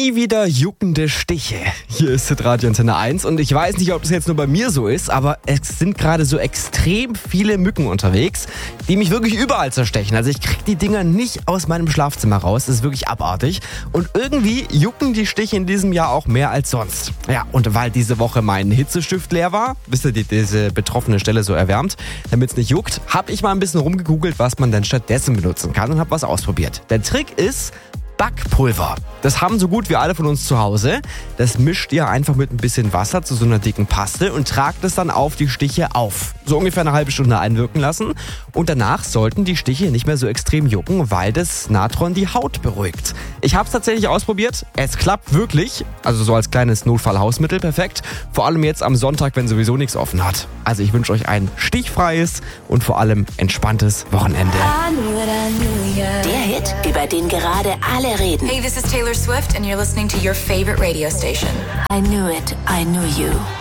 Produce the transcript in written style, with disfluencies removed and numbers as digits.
Nie wieder juckende Stiche. Hier ist Hitradio Antenne 1 und ich weiß nicht, ob das jetzt nur bei mir so ist, aber es sind gerade so extrem viele Mücken unterwegs, die mich wirklich überall zerstechen. Also ich krieg die Dinger nicht aus meinem Schlafzimmer raus, das ist wirklich abartig. Und irgendwie jucken die Stiche in diesem Jahr auch mehr als sonst. Ja, und weil diese Woche mein Hitzestift leer war, wisst ihr, diese betroffene Stelle so erwärmt, damit es nicht juckt, habe ich mal ein bisschen rumgegoogelt, was man denn stattdessen benutzen kann und habe was ausprobiert. Der Trick ist Backpulver. Das haben so gut wie alle von uns zu Hause. Das mischt ihr einfach mit ein bisschen Wasser zu so einer dicken Paste und tragt es dann auf die Stiche auf. So ungefähr eine halbe Stunde einwirken lassen. Und danach sollten die Stiche nicht mehr so extrem jucken, weil das Natron die Haut beruhigt. Ich habe es tatsächlich ausprobiert. Es klappt wirklich. Also so als kleines Notfallhausmittel perfekt. Vor allem jetzt am Sonntag, wenn sowieso nichts offen hat. Also ich wünsche euch ein stichfreies und vor allem entspanntes Wochenende. Der Hit, über den gerade alle reden. Hey, this is Taylor Swift and you're listening to your favorite radio station. I knew it, I knew you.